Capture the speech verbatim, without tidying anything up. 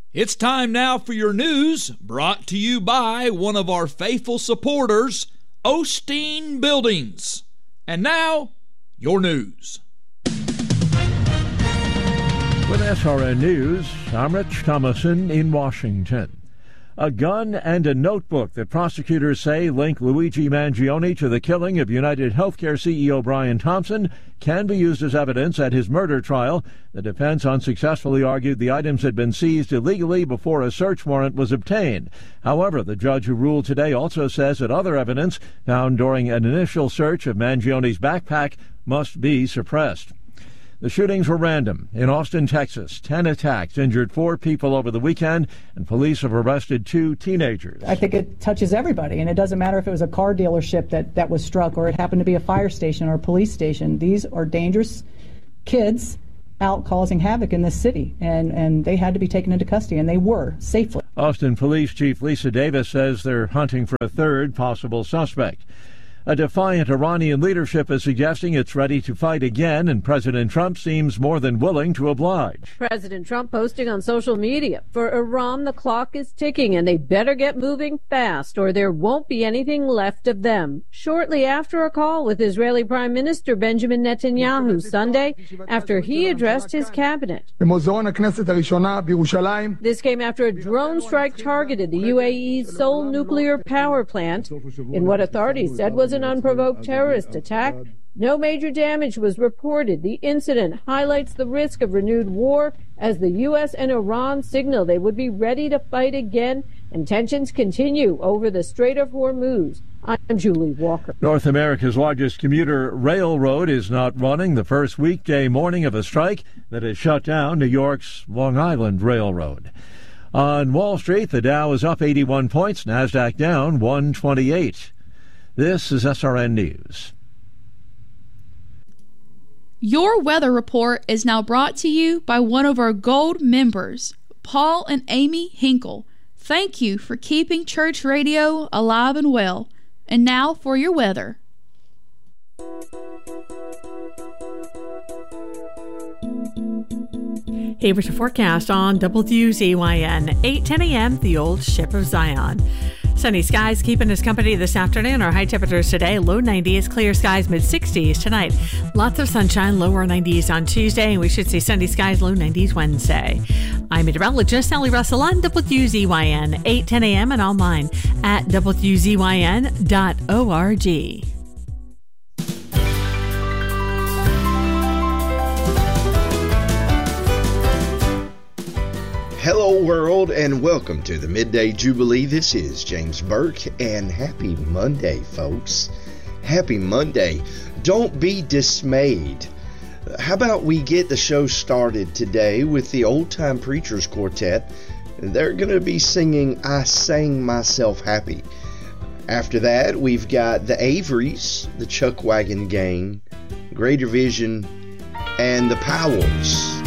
It's time now for your news, brought to you by one of our faithful supporters, Osteen Buildings. And now, your news. With S R N News, I'm Rich Thomason in Washington. A gun and a notebook that prosecutors say link Luigi Mangione to the killing of United Healthcare C E O Brian Thompson can be used as evidence at his murder trial. The defense unsuccessfully argued the items had been seized illegally before a search warrant was obtained. However, the judge who ruled today also says that other evidence found during an initial search of Mangione's backpack must be suppressed. The shootings were random. In Austin, Texas, ten attacks injured four people over the weekend, and police have arrested two teenagers. I think it touches everybody, and it doesn't matter if it was a car dealership that, that was struck or it happened to be a fire station or a police station. These are dangerous kids out causing havoc in this city, and, and they had to be taken into custody, and they were, safely. Austin Police Chief Lisa Davis says they're hunting for a third possible suspect. A defiant Iranian leadership is suggesting it's ready to fight again, and President Trump seems more than willing to oblige. President Trump posting on social media, for Iran, the clock is ticking, and they better get moving fast, or there won't be anything left of them. Shortly after a call with Israeli Prime Minister Benjamin Netanyahu Sunday, after he addressed his cabinet. This came after a drone strike targeted the U A E's Seoul nuclear power plant in what authorities said was an unprovoked terrorist attack. No major damage was reported. The incident highlights the risk of renewed war as the U S and Iran signal they would be ready to fight again, and tensions continue over the Strait of Hormuz. I'm Julie Walker. North America's largest commuter railroad is not running the first weekday morning of a strike that has shut down New York's Long Island Railroad. On Wall Street, the Dow is up eighty-one points, NASDAQ down one twenty-eight. This is S R N News. Your weather report is now brought to you by one of our gold members, Paul and Amy Hinkle. Thank you for keeping church radio alive and well. And now for your weather. Here's your forecast on W Z Y N, eight ten a.m., the old Ship of Zion. Sunny skies keeping us company this afternoon. Our high temperatures today, low nineties, clear skies, mid sixties tonight. Lots of sunshine, lower nineties on Tuesday, and we should see sunny skies, low nineties Wednesday. I'm meteorologist Sally Russell on W Z Y N, eight ten a.m. and online at W Z Y N dot org. Hello world, and welcome to the Midday Jubilee. This is James Burke, and happy Monday, folks. Happy Monday. Don't be dismayed. How about we get the show started today with the Old Time Preachers Quartet. They're going to be singing I Sang Myself Happy. After that, we've got the Averys, the Chuck Wagon Gang, Greater Vision, and the Powells.